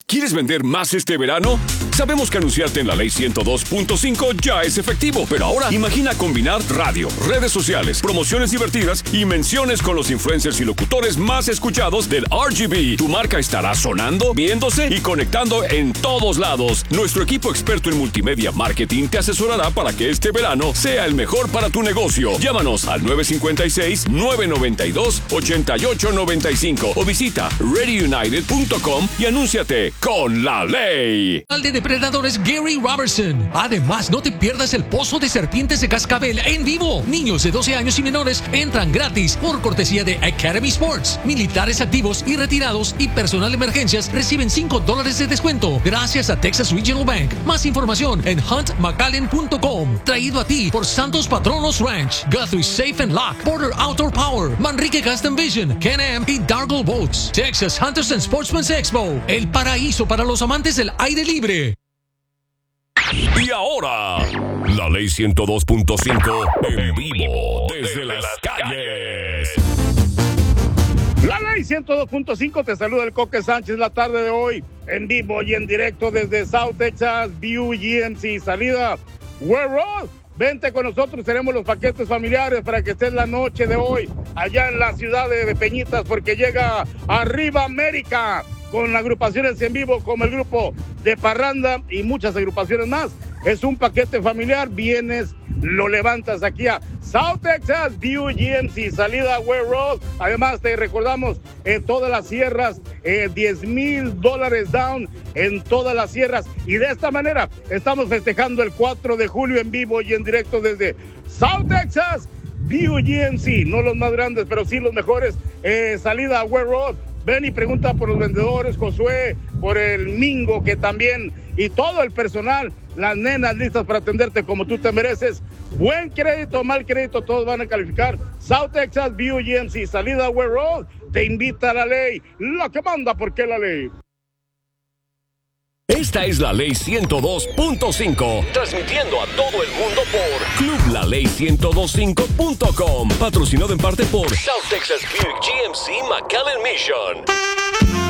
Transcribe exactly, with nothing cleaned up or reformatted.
¿Quieres vender más este verano? Sabemos que anunciarte en la Ley ciento dos punto cinco ya es efectivo, pero ahora imagina combinar radio, redes sociales, promociones divertidas y menciones con los influencers y locutores más escuchados del R G B. Tu marca estará sonando, viéndose y conectando en todos lados. Nuestro equipo experto en multimedia marketing te asesorará para que este verano sea el mejor para tu negocio. Llámanos al nueve cinco seis, nueve nueve dos, ocho ocho nueve cinco o visita ready united punto com y anúnciate con la ley. Al de depredadores Gary Robertson. Además, no te pierdas el Pozo de Serpientes de Cascabel en vivo. Niños de doce años y menores entran gratis por cortesía de Academy Sports. Militares activos y retirados y personal de emergencias reciben cinco dólares de descuento gracias a Texas Regional Bank. Más información en hunt mcallen punto com. Traído a ti por Santos Patronos Ranch, Guthrie Safe and Lock, Porter Outdoor Power, Manrique Custom Vision, Can-Am y Dargle Boats. Texas Hunters and Sportsman's Expo, el paraíso para los amantes del aire libre. Y ahora, la Ley ciento dos punto cinco en vivo desde las calles. La Ley ciento dos punto cinco te saluda el Coque Sánchez la tarde de hoy, en vivo y en directo desde South Texas View G M C, salida Ware Road. Vente con nosotros, tenemos los paquetes familiares para que estés la noche de hoy allá en la ciudad de Peñitas, porque llega Arriba América con agrupaciones en vivo como el grupo de Parranda y muchas agrupaciones más. Es un paquete familiar, vienes, lo levantas aquí a South Texas View G M C, salida Ware Road. Además te recordamos en todas las sierras, eh, diez mil dólares down en todas las sierras, y de esta manera estamos festejando el cuatro de julio en vivo y en directo desde South Texas View G M C, no los más grandes pero sí los mejores. eh, salida Ware Road. Ven y pregunta por los vendedores, Josué, por el Mingo, que también, y todo el personal, las nenas listas para atenderte como tú te mereces. Buen crédito, mal crédito, todos van a calificar. South Texas View G M C, salida Ware Road, te invita a la ley, la que manda, porque la ley. Esta es la Ley ciento dos punto cinco, transmitiendo a todo el mundo por club la ley ciento dos punto cinco punto com, patrocinado en parte por South Texas View G M C McAllen Mission.